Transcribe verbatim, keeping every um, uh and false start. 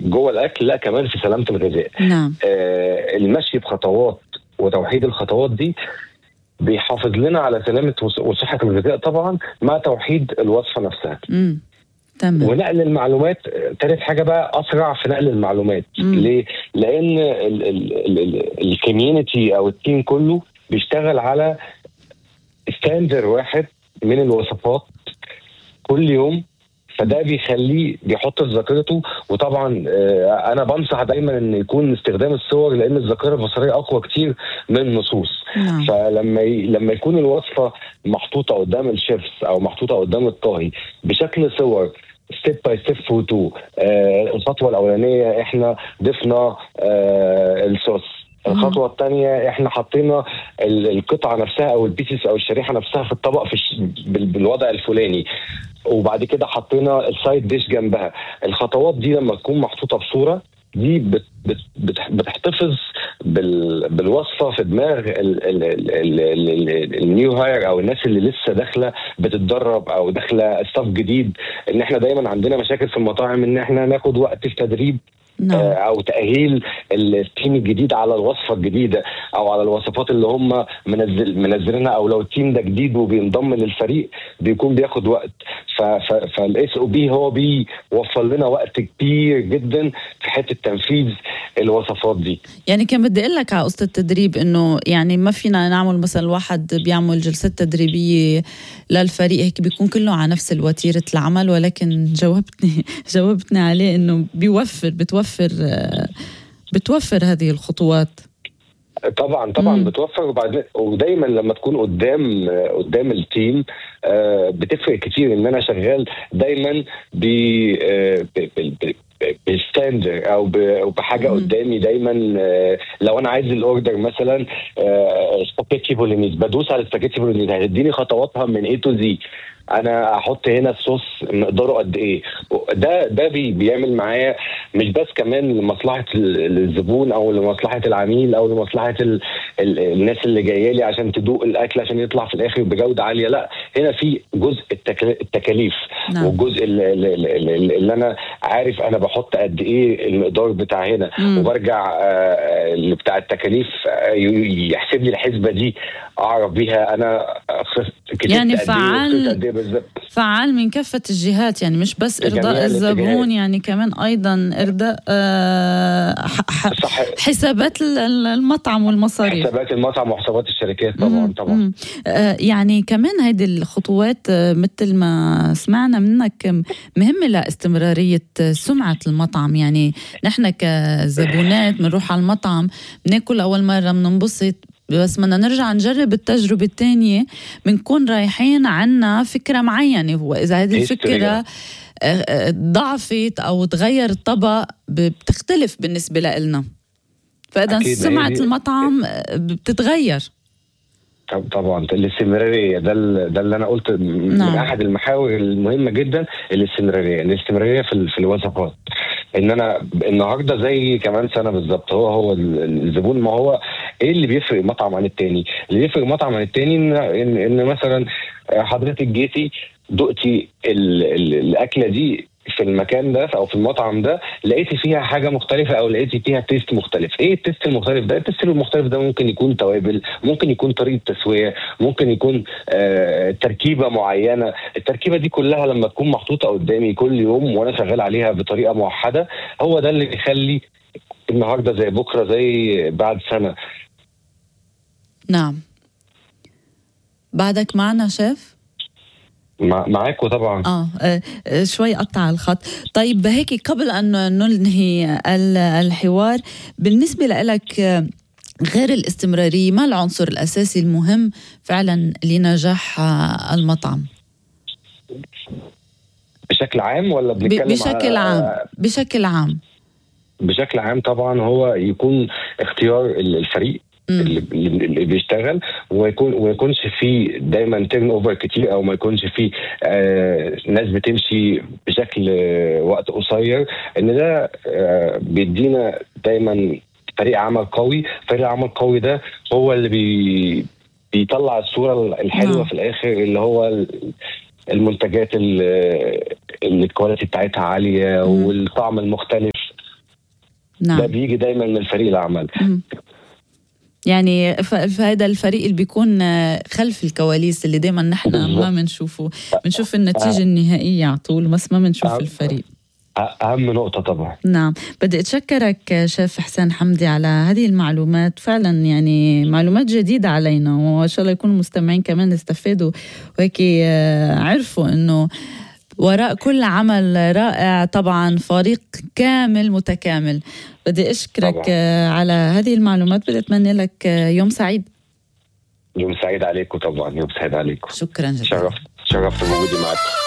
جوه الاكل، لا كمان في سلامه الغذاء. نعم. آه المشي بخطوات وتوحيد الخطوات دي بيحافظ لنا على سلامه وصحه الغذاء طبعا، مع توحيد الوصفه نفسها. امم تمام. ونقل المعلومات ثالث حاجه بقى، اسرع في نقل المعلومات. مم. ليه؟ لان الكوميونتي او التيم كله بيشتغل على ستاندر واحد من الوصفات كل يوم، فده بيخليه بيحط في ذاكرته. وطبعا انا بنصح دايما ان يكون استخدام الصور، لان الذاكره البصريه اقوى كتير من النصوص. نعم. فلما ي... لما يكون الوصفه محطوطه قدام الشيفs او محطوطه قدام الطاهي بشكل صور ستيب باي ستيب فوتو، آه الخطوه الاولانيه احنا ضفنا آه الصوص، الخطوه الثانيه احنا حطينا القطعه نفسها او البيسس او الشريحه نفسها في الطبق في الش... بالوضع الفلاني، وبعد كده حطينا السايد ديش جنبها. الخطوات دي لما تكون محطوطه بصوره دي بت بت بت بتحتفظ بال بالوصفه في دماغ النيو هاير او الناس اللي لسه داخله بتتدرب او داخله ستاف جديد. ان احنا دايما عندنا مشاكل في المطاعم ان احنا ناخد وقت في تدريب نعم. او تاهيل التيم الجديد على الوصفه الجديده او على الوصفات اللي هم منزل منزلينها، او لو التيم ده جديد وبينضم للفريق بيكون بياخد وقت. فالاس او بي هو بيوفر لنا وقت كبير جدا في حته تنفيذ الوصفات دي. يعني كان بدي اقول لك على قصه التدريب، انه يعني ما فينا نعمل مثلا واحد بيعمل جلسات تدريبيه للفريق هيك بيكون كله على نفس الوتيره العمل، ولكن جاوبتني جاوبتني عليه انه بيوفر بتوفر بتوفر هذه الخطوات. طبعا طبعا مم. بتوفر. وبعدين ودايما لما تكون قدام قدام التيم بتفرق كتير ان انا شغال دايما ب بالستاندر او بحاجه مم. قدامي دايما. لو انا عايز الاوردر مثلا سباكيتي بولينيز، بدوس على السباكيتي بولينيز هتديني خطواتها من اي تو زي. انا احط هنا الصوص مقداره قد ايه. ده ده بي بيعمل معايا مش بس كمان لمصلحه الزبون او لمصلحه العميل او لمصلحه ال ال الناس اللي جايه لي عشان تدوق الاكل عشان يطلع في الاخر بجوده عاليه، لا هنا في جزء التكاليف. نعم. والجزء اللي, اللي, اللي انا عارف انا بحط قد ايه المقدار بتاع هنا. مم. وبرجع اللي بتاع التكاليف يحسب لي الحسبه دي اعرف بيها انا يعني فعال فعال من كافة الجهات، يعني مش بس إرضاء الزبون، يعني كمان أيضا إرضاء آه حسابات المطعم والمصاريف، حسابات المطعم وحسابات الشركات طبعا. مم. طبعا آه يعني كمان هذه الخطوات آه مثل ما سمعنا منك مهمة لاستمرارية سمعة المطعم. يعني نحن كزبونات بنروح على المطعم بناكل أول مرة بننبسط، بس بدنا نرجع نجرب التجربة الثانية بنكون رايحين عنا فكرة معينة، وإذا هذه الفكرة ضعفت أو تغير الطبق بتختلف بالنسبة لنا، فإذا سمعة المطعم بتتغير. طبعا الاستمرارية ده ده اللي أنا قلت من نعم. أحد المحاور المهمة جدا الاستمرارية الاستمرارية في في الوصفات. ان انا النهارده زي كمان سنه بالظبط هو هو الزبون. ما هو ايه اللي بيفرق مطعم عن التاني؟ اللي بيفرق مطعم عن التاني ان ان, إن مثلا حضرتك جيتي دقتي الاكله دي في المكان ده او في المطعم ده، لقيتي فيها حاجه مختلفه او لقيتي فيها تيست مختلف. ايه التيست المختلف ده؟ التيست المختلف ده ممكن يكون توابل، ممكن يكون طريقه تسويه، ممكن يكون آه تركيبه معينه. التركيبه دي كلها لما تكون محطوطه قدامي كل يوم وانا شغال عليها بطريقه موحده، هو ده اللي بيخلي النهارده زي بكره زي بعد سنه. نعم. بعدك معنا شيف؟ معاكوا طبعا. آه. اه شوي قطع الخط. طيب هيك قبل أن ننهي الحوار، بالنسبة لك غير الاستمرارية ما العنصر الأساسي المهم فعلا لنجاح المطعم بشكل عام ولا بنتكلم بشكل عام؟ بشكل عام بشكل عام طبعا هو يكون اختيار الفريق اللي, اللي بيشتغل، ويكون ويكونش فيه دايما تيرن اوفر كتير، او ما يكونش فيه آه ناس بتمشي بشكل آه وقت قصير. ان ده آه بيدينا دايما فريق عمل قوي. فريق العمل القوي ده هو اللي بي بيطلع الصورة الحلوة نعم. في الاخر اللي هو المنتجات اللي الكواليتي بتاعتها عالية والطعم المختلف نعم. ده بيجي دايما من فريق العمل. م. يعني فهذا الفريق اللي بيكون خلف الكواليس اللي دايما نحن ما بنشوفه، بنشوف النتيجة النهائية على طول بس ما بنشوف الفريق. أهم نقطة طبعا. نعم، بدي أتشكرك شيف حسين حمدي على هذه المعلومات، فعلا يعني معلومات جديدة علينا، وإن شاء الله يكون المستمعين كمان استفادوا وهيك عرفوا إنه وراء كل عمل رائع طبعا فريق كامل متكامل. بدي أشكرك طبعا على هذه المعلومات، بدي أتمنى لك يوم سعيد. يوم سعيد عليكم طبعا، يوم سعيد عليكم. شكرا جدا. شرفت شرفت بوجودي معك.